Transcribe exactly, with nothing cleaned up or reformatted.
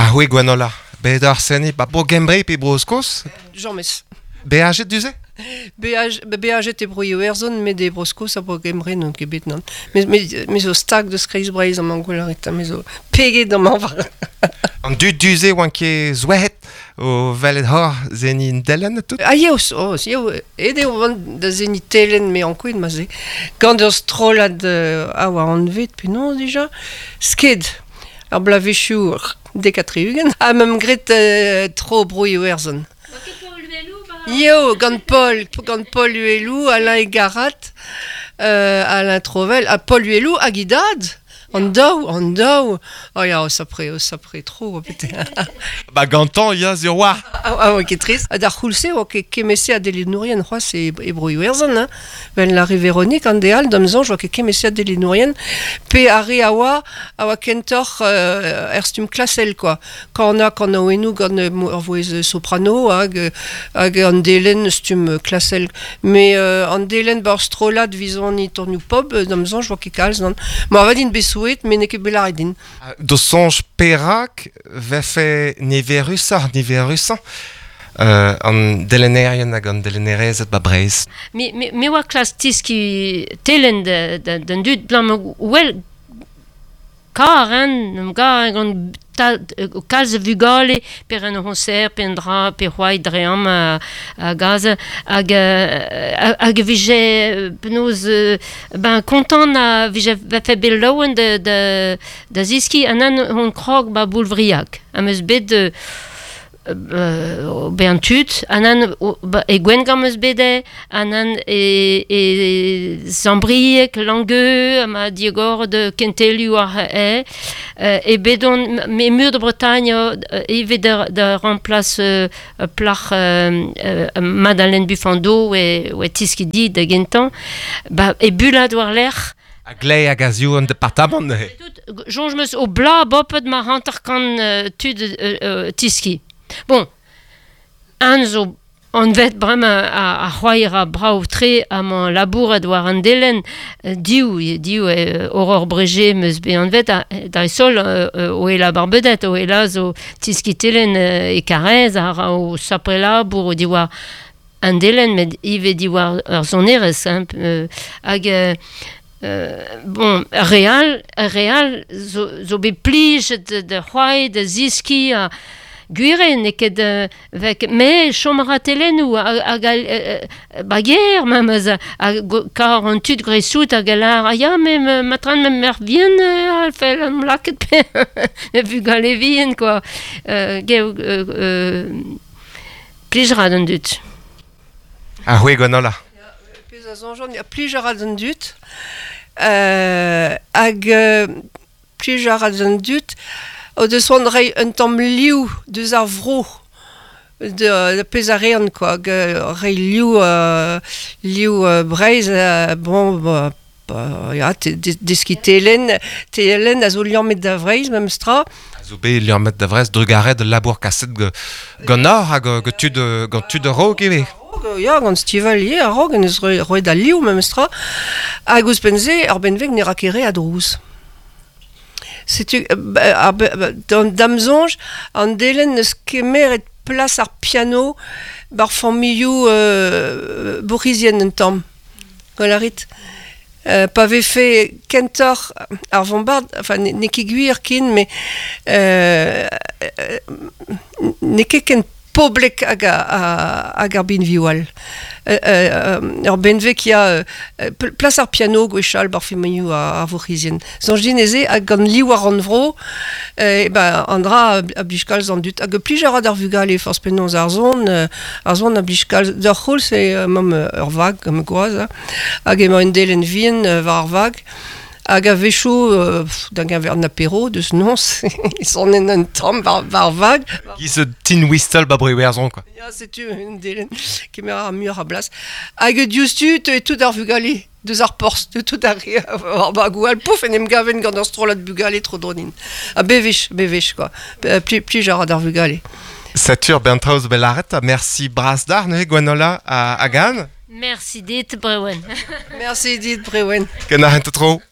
Ah oui, Gwenola. Be d'arseni, ba bo gembre pe broskos? Jean-Mes. Be aget duze? Be aget e broie werzon, met de broskos a bo gembre non ket bet nan. Me zo stag de skreiz breiz am an gwelarita, me zo peget am an var. An du duze oan ket zouet o velet hor zeni delen tout? Ah, yeo, oh, yeo, ede o vant da zeni telen me an koet ma ze. Gant ur strolad uh, a oa an vet, pe non deja. Sked, ar blavechou dekatri-hugen, a mem gret uh, tro broie werzon. Yo, gant Paul, gant Paul Uelou, Alain Egarat, euh, Alain Trovel, a Paul Uelou, a Guidad, an daou, an daou. Oh ya, o sapre, o sapre, tro, peut-être. Ba gantan, ya zirwa. Ah, ah, ouais, ket trist. Ad ar c'houlse, o ket kemese a delinourien, c'hoaz, e, e broioerzan, hein. Ben la Véronique, an deal, damzanj, o ket kemese a delinourien, pe are a oa, a oa kentor euh, erstum klasel, quoi. Quand a, quand a oenou, gant ur voez soprano, hag, hag an delen stum klasel. Me euh, an delen bar strolad vizon ni tornu pop, damzanj, o ket kalz, nan. Ma vadin besouet, men ket belaredin. Do sonj perak, vefe neverusa, neverusa. Uh, an delenerien hag an delenerezet ba breiz. Me, me, me oa klas tiski telen d'an dud blam ouel karen, n'am ga gant o kalz vugale per an honser, per an dra, per c'hoai dream a, a gaz, hag, hag vije penaos ben kontant a vije vefe bel laouen da, da, da ziski an an hon krog ba boulvriak. Am eus bet de Uh, be an tut, anan e gwen gameus bede, anan e, e zambriek, langeu, ma diogor de kenteliou ar e, uh, e bedon, me mur de Bretagne, uh, eve de, de remplace uh, plach uh, uh, Madeleine Buffando e, e tiski di de gentan, ba, e bulad war l'er. A glei hag a zio an departamant ne. Jonj meus o bla bopet ma hantar kan uh, tud uh, uh, tiski. Bon, an zo an vet brem a, a, a c'hoair a brao tre a man labouret war an delen uh, diou, diou e Aurore Breger meus be an vet a, da e sol uh, o e la barbedet, o e la zo tiski telen uh, e karez a ra o sapre labour o diwar an delen, met ive diwar ar zonerez, hein, uh, hag... Uh, Uh, bon, real, real, zo, zo be plij de, de c'hoai, de ziski, a guiren, e ket uh, vek, me chomra telenou, hag a, a, baguer, mam, a kar an tud gresout, hag a lar, a ya, me matran me mer vien, al fel am laket pe, e vu gale vien, quoi. Uh, Geo, uh, uh, plij rad an dut. Ah oui, Gwenola. Pez a zanjon, ya plij rad an dut, Uh, hag uh, plij a rad an dut, o deus an rei un tamm liou deus ar vro de, de pez a rean, quoi, hag uh, rei liou, uh, liou uh, breiz, uh, bon, bah, bah, ya, te, de, deski telen, telen a zo liammet da vreiz, mem stra. A zo be liammet da vrez, drugaret de labour kaset gant or hag gant tud de rog eve. Ya, gant stival ye, a rog, en eus roe da liou, mem stra. Hag ouz penze, ar benveg ne ra ket re a drouz. Setu, uh, damzonj, an delen neus kemer et plas ar piano bar familhou uh, bourrizien en tamm. Golarit. Uh, pa vefe kentor ar vambard, enfin, ne, ne ket gwir kin, me uh, uh, ne ket ken poblek hag ar bin viwal. Uh, uh, ur benvek ya uh, plas ar piano gwechal bar familhou a, a vourrizien. Zanj din eze hag gant liou ar an vro, e ba an dra a blij kalz an dut. Hag plij a rad ar vugale forz pennoz ar zon, uh, ar zon a blij kalz. D'ar c'houl se uh, mam uh, ur vag, gam goaz, hag ema en delen vien uh, war ar vag. Hag a vechou uh, d'an gaver an apero, deus nons, son en un tamm var, var vag. Giz tin whistle ba brewerzon, quoi. Ya, setu un delen kemer ar mur a blas. Hag diouztu, te e tout ar vugale, deus ar porz, de tout ar re, ar bagoual, pouf, en em gaven gant ar strolat bugale tro dronin. A bevech, bevech, quoi. Pli, pli jar ar vugale. Satur bentraoz belaret, a merci bras d'ar, ne, Gwenola a, a gan. Merci dit, Brewen. Merci dit, Brewen. Ken a hent tro.